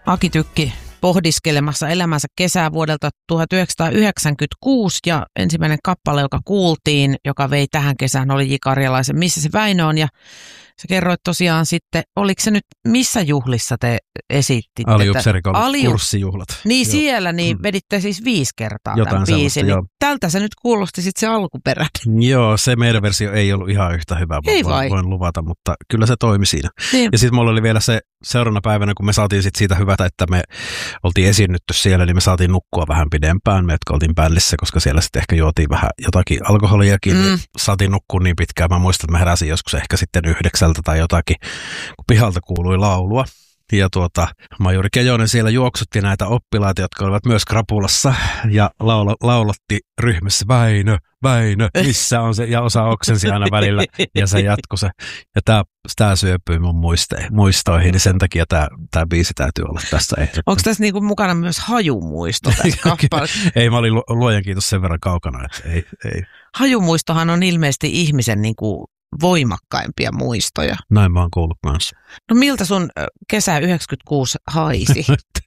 Aki Tykki pohdiskelemassa elämänsä kesää vuodelta 1996 ja ensimmäinen kappale, joka kuultiin, joka vei tähän kesään, oli J. Karjalaisen Missä se Väinö on, ja sä kerroit tosiaan sitten, oliko se nyt, missä juhlissa te esittitte? Aliupseerikoulun kurssijuhlat. Niin, siellä niin veditte siis 5 kertaa jotain tämän biisin. Niin joo. tältä se nyt kuulosti sitten se alkuperäinen. Joo, se meidän versio ei ollut ihan yhtä hyvä, voin luvata, mutta kyllä se toimi siinä. Niin. Ja sitten mulla oli vielä se seuraavana päivänä, kun me saatiin sit siitä hyvätä, että me oltiin esiinnytty siellä, niin me saatiin nukkua vähän pidempään, me jotka oltiin bändissä, koska siellä sitten ehkä juotiin vähän jotakin alkoholiakin, niin saatiin nukkua niin pitkään. Mä muistan, että mä heräsin joskus ehkä sitten 9 tai jotakin, kun pihalta kuului laulua. Ja majuri Kejonen siellä juoksutti näitä oppilaita, jotka olivat myös krapulassa, ja laulotti ryhmässä Väinö, missä on se, ja osa oksensi aina välillä, ja se jatkoi se. Ja tämä syöpyi mun muistoihin, niin sen takia tämä biisi täytyy olla tässä ehdottomasti. Onko tässä niinku mukana myös hajumuisto tässä kappaleessa? Ei, mä olin luojan kiitos sen verran kaukana, että ei. Hajumuistohan on ilmeisesti ihmisen niinku voimakkaimpia muistoja. Näin mä oon kuullut kanssa. No miltä sun kesä 96 haisi?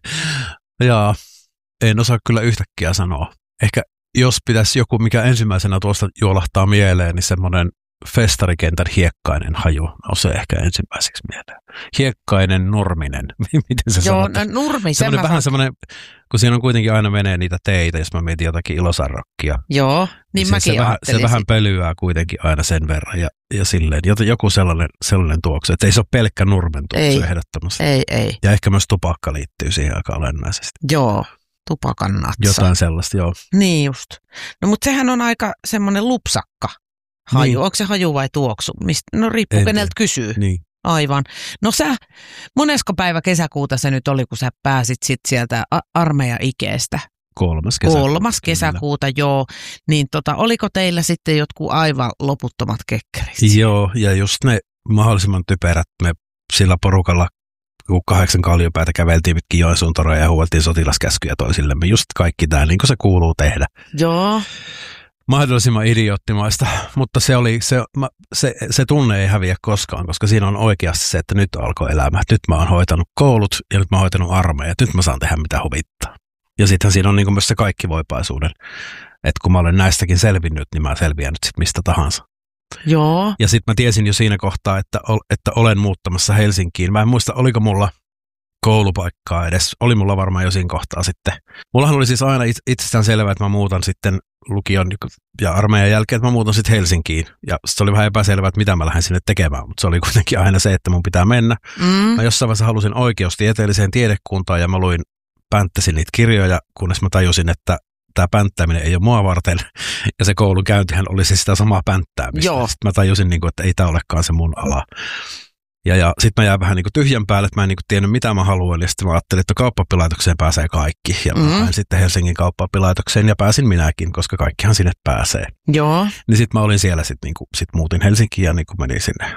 Jaa, en osaa kyllä yhtäkkiä sanoa. Ehkä jos pitäisi joku, mikä ensimmäisenä tuosta juolahtaa mieleen, niin semmoinen festarikentän hiekkainen haju nousee ehkä ensimmäiseksi mieleen. Hiekkainen, nurminen. Miten se sanotaan? Joo, nurmi. Semmoinen vähän semmoinen, kun siinä on kuitenkin aina menee niitä teitä, jos mä mietin jotakin Ilosarrokkia. Joo, niin mäkin ajattelin. Se vähän pölyää kuitenkin aina sen verran ja silleen. Joku sellainen tuoksu, että ei se ole pelkkä nurmen tuoksu ehdottomasti. Ei. Ja ehkä myös tupakka liittyy siihen aika olennaisesti. Joo. Tupakan natsa. Jotain sellaista, joo. Niin just. No mutta sehän on aika semmoinen lupsakka haju. Niin. Onko se haju vai tuoksu? No riippuu keneltä kysyy. Niin. Aivan. No monesko päivä kesäkuuta se nyt oli, kun sä pääsit sit sieltä armeija-ikeestä? 3. kesäkuuta, joo. Niin oliko teillä sitten jotkut aivan loputtomat kekkerit? Joo, ja just ne mahdollisimman typerät, me sillä porukalla 8 kalliopäätä käveltiin pitkin Joensuun toroja ja huueltiin sotilaskäskyjä toisillemme. Just kaikki tämä, niin kuin se kuuluu tehdä. Joo. Mahdollisimman idioottimaista, mutta se tunne ei häviä koskaan, koska siinä on oikeasti se, että nyt alkoi elämä. Nyt mä oon hoitanut koulut ja nyt mä oon hoitanut armeijat. Nyt mä saan tehdä mitä huvittaa. Ja sittenhän siinä on niin kuin myös se kaikkivoipaisuuden, että kun mä olen näistäkin selvinnyt, niin mä selviän nyt sit mistä tahansa. Joo. Ja sitten mä tiesin jo siinä kohtaa, että olen muuttamassa Helsinkiin. Mä en muista, oliko mulla koulupaikkaa edes. Oli mulla varmaan jo siinä kohtaa sitten. Mullahan oli siis aina itsestään selvää, että mä muutan sitten lukion ja armeijan jälkeen, että mä muutan sitten Helsinkiin. Ja se oli vähän epäselvää, että mitä mä lähden sinne tekemään, mutta se oli kuitenkin aina se, että mun pitää mennä. Mä jossain vaiheessa halusin oikeustieteelliseen tiedekuntaan ja mä pänttäsin niitä kirjoja, kunnes mä tajusin, että tämä pänttääminen ei ole mua varten, ja se koulunkäyntihän oli siis sitä samaa pänttäämistä. Sitten mä tajusin, että ei tämä olekaan se mun ala. Ja sitten mä jäin vähän tyhjän päälle, että mä en tiennyt mitä mä haluan, ja sitten mä ajattelin, että kauppaoppilaitokseen pääsee kaikki. Ja mä lähdin sitten Helsingin kauppaoppilaitokseen, ja pääsin minäkin, koska kaikkihan sinne pääsee. Joo. Niin sitten mä olin siellä, sit muutin Helsinkiin, ja menin sinne.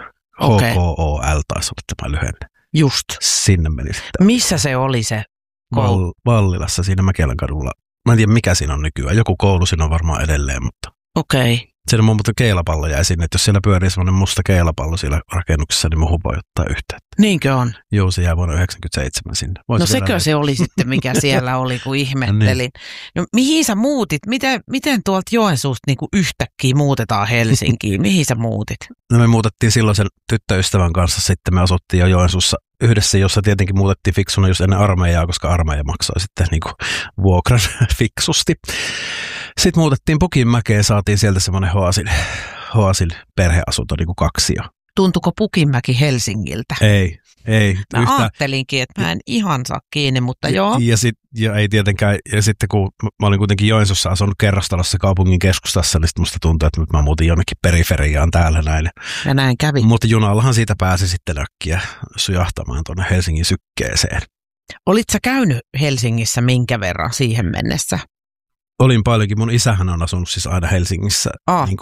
HKOL taisi olla tämä lyhenne. Just. Sinne menin sitten. Missä se oli se koulu? Vallilassa, siinä Mäkelän kadulla. Mä en tiedä, mikä siinä on nykyään. Joku koulu siinä on varmaan edelleen, mutta... Okei. Siinä mun keilapallo jäi sinne, että jos siellä pyörii semmoinen musta keilapallo siellä rakennuksessa, niin mun hupo ottaa yhteyttä. Niinkö on? Joo, se jäi vuonna 1997 sinne. No sekö se oli sitten, mikä siellä oli, kun ihmettelin. Niin. No mihin sä muutit? Miten tuolta Joensuusta niin kuin yhtäkkiä muutetaan Helsinkiin? Mihin sä muutit? No me muutettiin silloisen tyttöystävän kanssa sitten. Me asuttiin jo Joensuussa yhdessä, jossa tietenkin muutettiin fiksuna just ennen armeijaa, koska armeija maksoi sitten niin kuin vuokran fiksusti. Sitten muutettiin Pukinmäkeen, saatiin sieltä semmoinen Hoasil perheasunto, niin kuin 2 jo. Tuntuko Pukinmäki Helsingiltä? Ei. Mä ajattelinkin, että mä en ihan saa kiinni, mutta joo. Ja ei tietenkään, ja sitten kun mä olin kuitenkin Joensuussa asunut kerrostalossa kaupungin keskustassa, niin sitten musta tuntui, että mä muutin jonnekin periferiaan täällä näin. Ja näin kävi. Mutta junallahan siitä pääsi sitten äkkiä sujahtamaan tuonne Helsingin sykkeeseen. Olit sä käynyt Helsingissä minkä verran siihen mennessä? Olin paljonkin. Mun isähän on asunut siis aina Helsingissä.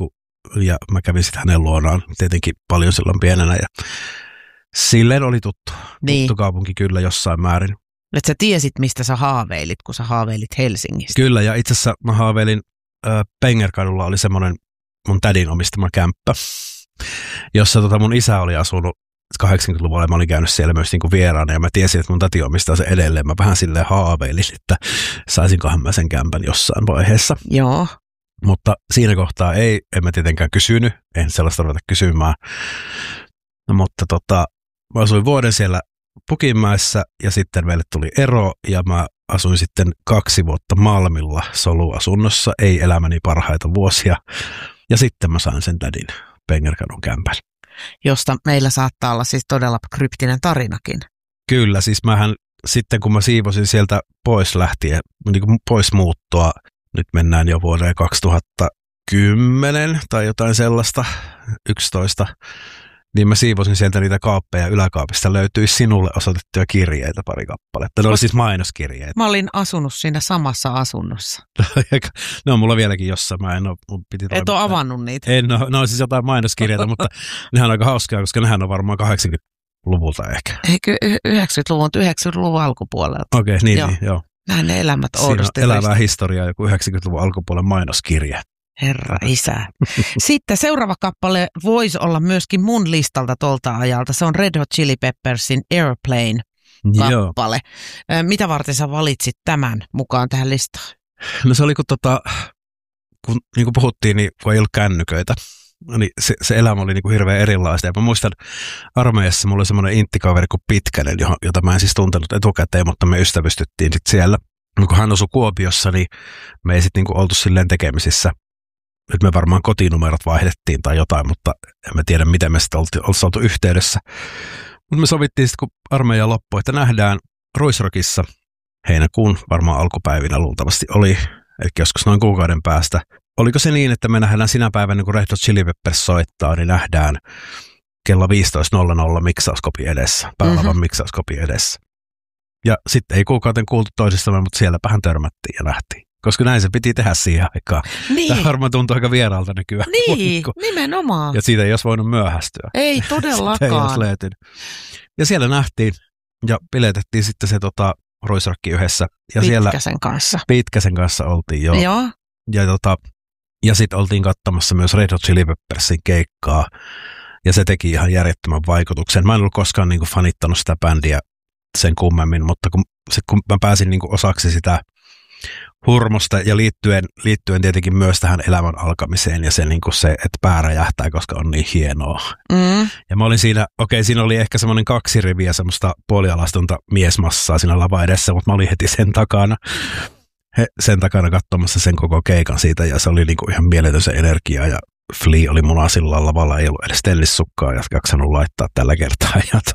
Ja mä kävin sitten hänen luonaan tietenkin paljon silloin pienenä. Ja silleen oli tuttu kaupunki kyllä jossain määrin. Että sä tiesit, mistä sä haaveilit, kun sä haaveilit Helsingistä. Kyllä, ja itse asiassa mä haaveilin Pengerkadulla oli semmoinen mun tädin omistama kämppä, jossa mun isä oli asunut 80-luvulla mä olin käynyt siellä myös niin kuin vieraana ja mä tiesin, että mun tati omistaa se edelleen. Mä vähän silleen haaveilin, että saisinkohan mä sen kämpän jossain vaiheessa. Joo. Mutta siinä kohtaa en mä tietenkään kysynyt, en sellaista ruveta kysymään. No, mutta mä asuin vuoden siellä Pukinmäessä ja sitten meille tuli ero ja mä asuin sitten 2 vuotta Malmilla soluasunnossa, ei elämäni parhaita vuosia. Ja sitten mä sain sen tädin Pengerkadun kämpän. Josta meillä saattaa olla siis todella kryptinen tarinakin. Kyllä, siis mähän sitten kun mä siivosin sieltä pois lähtien, niin kuin pois muuttoa, nyt mennään jo vuoteen 2010 tai jotain sellaista, 11, niin mä siivosin sieltä niitä kaappeja yläkaapista. Löytyi sinulle osoitettuja kirjeitä pari kappaletta. Ne oli siis mainoskirjeitä. Mä olin asunut siinä samassa asunnossa. Ne on mulla vieläkin jossain. Mä en ole, mun piti et ole avannut niitä? En ole, ne on siis jotain mainoskirjeitä, mutta nehän on aika hauskaa, koska nehän on varmaan 80-luvulta ehkä. Eikö 90-luvun, 90-luvun alkupuolelta? Okei, niin, joo. Näin ne elämät oudosti. Siinä on elävää historiaa, joku 90-luvun alkupuolen mainoskirje. Herra isä. Sitten seuraava kappale voisi olla myöskin mun listalta tuolta ajalta. Se on Red Hot Chili Peppersin Airplane-kappale. Mitä varten sä valitsit tämän mukaan tähän listaan? No se oli, kun niin kuin puhuttiin, niin kun ei ollut kännyköitä, niin se elämä oli niin kuin hirveän erilaista. Ja mä muistan armeijassa, mulla oli semmoinen inttikaveri kuin Pitkänen, jota mä en siis tuntenut etukäteen, mutta me ystävystyttiin sitten siellä. Kun hän asui Kuopiossa, niin me ei sitten niin oltu silleen tekemisissä. Nyt me varmaan kotinumerot vaihdettiin tai jotain, mutta en mä tiedä, miten me sitten oltiin oltu yhteydessä. Mutta me sovittiin sitten, kun armeija loppui, että nähdään Ruisrockissa heinäkuun varmaan alkupäivinä luultavasti oli, eli joskus noin kuukauden päästä. Oliko se niin, että me nähdään sinä päivänä, kun Red Hot Chili Peppers soittaa, niin nähdään kello 15.00 miksauskopi edessä, päälavan miksauskopi edessä. Ja sitten ei kuukauteen kuultu toisistamme, mutta sielläpähän törmättiin ja nähtiin. Koska näin se piti tehdä siihen aikaan. Niin. Tämä varmaan tuntuu aika vieraalta nykyään. Niin, nimenomaan. Ja siitä ei olisi voinut myöhästyä. Ei todellakaan. Ei olisi löytynyt. Ja siellä nähtiin ja piletettiin sitten se Ruisrock yhdessä. Ja Pitkäsen kanssa oltiin jo. Joo. Ja sitten oltiin katsomassa myös Red Hot Chili Peppersin keikkaa. Ja se teki ihan järjettömän vaikutuksen. Mä en ollut koskaan niin kuin fanittanut sitä bändiä sen kummemmin, mutta kun mä pääsin niin kuin osaksi sitä hurmosta ja liittyen tietenkin myös tähän elämän alkamiseen ja niin kuin se, että pää räjähtää, koska on niin hienoa. Ja mä olin siinä oli ehkä semmoinen 2 riviä semmoista puolialastonta miesmassaa siinä lava edessä, mutta mä olin heti sen takana katsomassa sen koko keikan siitä ja se oli niin kuin ihan mieletön se energia ja Flea oli munasilla lavalla, ei ollut edes tennissukkaa ja jaksanut laittaa tällä kertaa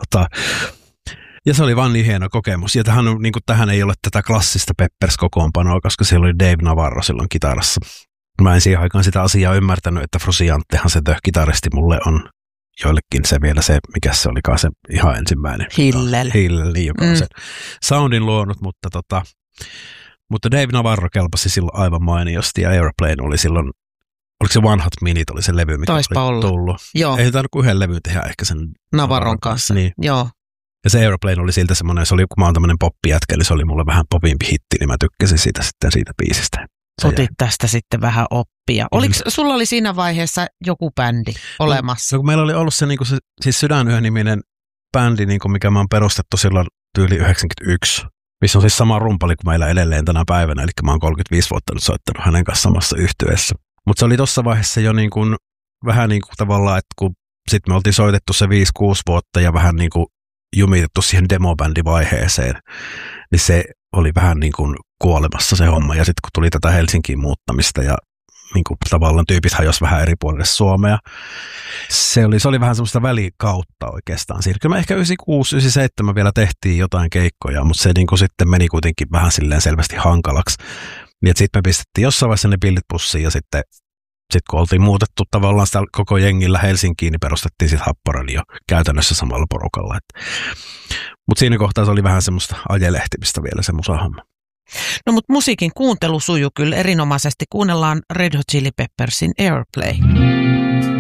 ja se oli vaan niin hieno kokemus. Ja tähän ei ole tätä klassista Peppers-kokoonpanoa, koska siellä oli Dave Navarro silloin kitarassa. Mä en siihen aikaan sitä asiaa ymmärtänyt, että Frusciantehan se kitaristi mulle on joillekin mikä se olikaan se ihan ensimmäinen. Hillel, joka on sen soundin luonut, mutta Dave Navarro kelpasi silloin aivan mainiosti ja Airplane oli silloin, oliko se One Hot Minute oli se levy, mikä oli tullut. Joo. Ei tainnut kuin yhden levyn tehdä ehkä sen Navarron kanssa. Niin. Joo. Ja se Airplane oli siltä semmoinen, kun mä oon tämmöinen poppijätkä, niin se oli mulle vähän popimpi hitti, niin mä tykkäsin siitä biisistä. Otit tästä sitten vähän oppia. Sulla oli siinä vaiheessa joku bändi olemassa? No, kun meillä oli ollut se, niin se siis Sydänyö-niminen bändi, niin mikä mä oon perustettu silloin tyyli 91, missä on siis sama rumpali kuin meillä edelleen tänä päivänä, eli mä oon 35 vuotta nyt soittanut hänen kanssa samassa yhtyeessä. Mutta se oli tuossa vaiheessa jo niin kuin, vähän niin kuin tavallaan, että kun sitten me oltiin soitettu se 5-6 vuotta ja vähän niin kuin jumitettu siihen demobändivaiheeseen, niin se oli vähän niin kuin kuolemassa se homma. Ja sitten kun tuli tätä Helsinkiin muuttamista ja niin kuin tavallaan tyypit hajosi vähän eri puolille Suomea, se oli vähän semmoista välikautta oikeastaan. Siinä kyllä me ehkä 96-97 vielä tehtiin jotain keikkoja, mutta se niin kuin sitten meni kuitenkin vähän silleen selvästi hankalaksi. Niin että sitten me pistettiin jossain vaiheessa ne pillit pussiin ja sitten kun oltiin muutettu tavallaan sitä koko jengillä Helsinkiin, niin perustettiin sitten Happoradio käytännössä samalla porukalla. Mutta siinä kohtaa se oli vähän semmoista ajelehtimistä vielä se musahomma. No mutta musiikin kuuntelu sujuu kyllä erinomaisesti. Kuunnellaan Red Hot Chili Peppersin Airplay.